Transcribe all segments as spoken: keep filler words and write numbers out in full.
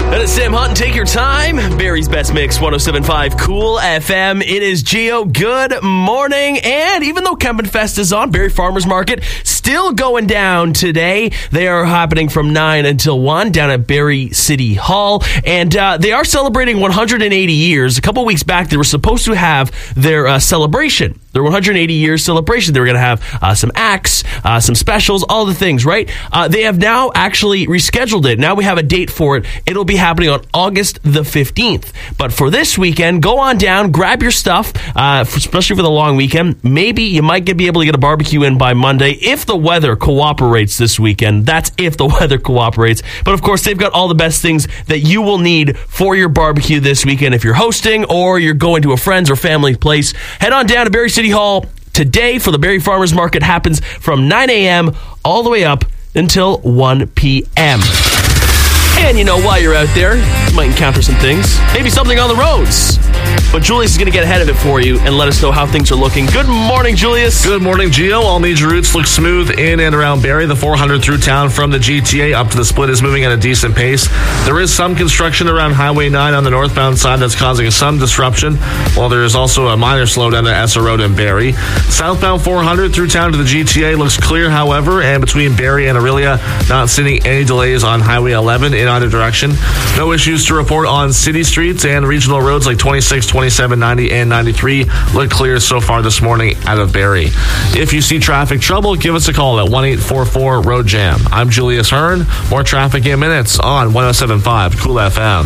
That is Sam Hunt, and take your time. Barry's Best Mix, one oh seven point five Cool F M. It is Gio. Good morning. And even though Kempin Fest is on, Barrie Farmers Market still going down today. They are happening from nine until one down at Barrie City Hall. And uh, they are celebrating one hundred eighty years. A couple weeks back, they were supposed to have their uh, celebration. Their one hundred eighty years celebration. They were going to have uh, some acts, uh, some specials, all the things, right? Uh, they have now actually rescheduled it. Now we have a date for it. It'll be happening on August the fifteenth. But for this weekend, go on down, grab your stuff, uh, for, especially for the long weekend. Maybe you might get, be able to get a barbecue in by Monday if the weather cooperates this weekend. That's if the weather cooperates. But of course, they've got all the best things that you will need for your barbecue this weekend. If you're hosting or you're going to a friend's or family place, head on down to Barrie City Hall today for the Barrie Farmers Market. Happens from nine a.m. all the way up until one p.m. And you know, while you're out there, you might encounter some things. Maybe something on the roads. But Julius is going to get ahead of it for you and let us know how things are looking. Good morning, Julius. Good morning, Gio. All major routes look smooth in and around Barrie. The four hundred through town from the G T A up to the split is moving at a decent pace. There is some construction around Highway nine on the northbound side that's causing some disruption, while there is also a minor slowdown at Essa Road in Barrie. Southbound four hundred through town to the G T A looks clear, however, and between Barrie and Orillia, not seeing any delays on Highway eleven in either direction. No issues to report on city streets, and regional roads like twenty-six, twenty-seven, ninety, and ninety-three look clear so far this morning out of Barrie. If you see traffic trouble, give us a call at one eight four four road jam. I'm Julius Hearn. More traffic in minutes on one oh seven point five Cool F M.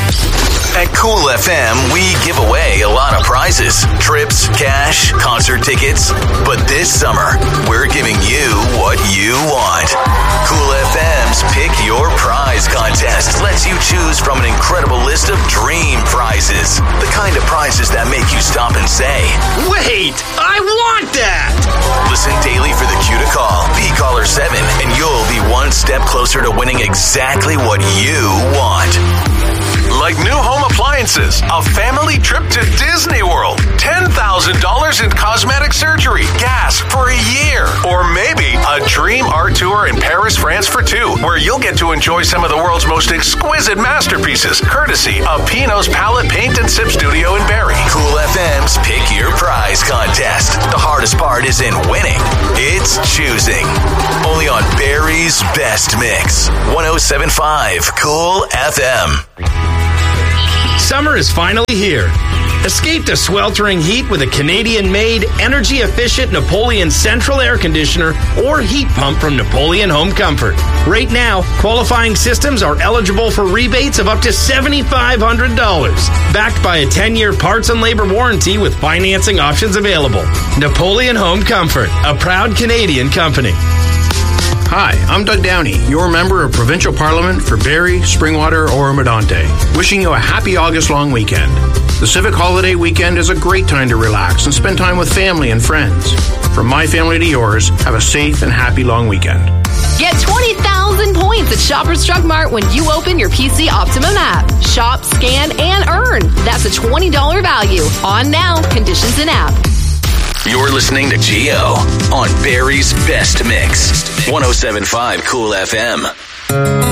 At Cool F M, we give away a lot of prizes. Trips, cash, concert tickets. But this summer, we're giving you what you want. Cool F M's Pick Your Prize contest lets you choose from an incredible list of dream prizes. The kind of prizes that make you stop and say, "Wait, I want that!" Listen daily for the cue to call. Be caller seven, and you'll be one step closer to winning exactly what you want. Like new home appliances, a family trip to Disney World, ten thousand dollars in cosmetic surgery, gas for a year, or maybe a dream art tour in Paris, France for two, where you'll get to enjoy some of the world's most exquisite masterpieces, courtesy of Pino's Palette Paint and Sip Studio in Barrie. Cool F M's Pick Your Prize contest. The hardest part isn't winning, it's choosing. Only on Barrie's Best Mix, one oh seven point five Cool F M. Summer is finally here. Escape the sweltering heat with a Canadian-made, energy-efficient Napoleon Central Air Conditioner or heat pump from Napoleon Home Comfort. Right now, qualifying systems are eligible for rebates of up to seven thousand five hundred dollars. Backed by a ten-year parts and labor warranty with financing options available. Napoleon Home Comfort, a proud Canadian company. Hi, I'm Doug Downey, your member of Provincial Parliament for Barrie, Springwater, or Medonte, wishing you a happy August long weekend. The Civic Holiday Weekend is a great time to relax and spend time with family and friends. From my family to yours, have a safe and happy long weekend. Get twenty thousand points at Shoppers Drug Mart when you open your P C Optimum app. Shop, scan, and earn. That's a twenty dollars value. On now, conditions in app. You're listening to Gio on Barrie's Best Mix, one oh seven point five Cool F M.